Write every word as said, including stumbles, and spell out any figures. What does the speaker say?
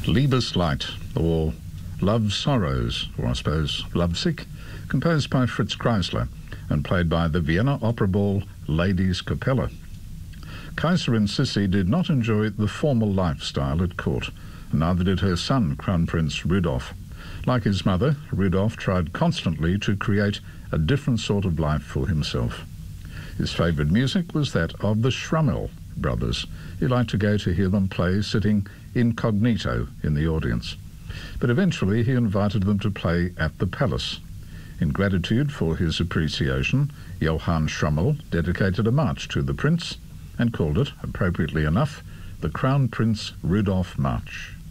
Liebesleid, or Love Sorrows, or I suppose Lovesick, composed by Fritz Kreisler and played by the Vienna Opera Ball Ladies Kapelle. Kaiserin Sissi did not enjoy the formal lifestyle at court, and neither did her son, Crown Prince Rudolf. Like his mother, Rudolf tried constantly to create a different sort of life for himself. His favourite music was that of the Schrammel brothers. He liked to go to hear them play sitting incognito in the audience. But eventually he invited them to play at the palace. In gratitude for his appreciation, Johann Schrammel dedicated a march to the prince and called it, appropriately enough, the Crown Prince Rudolf March.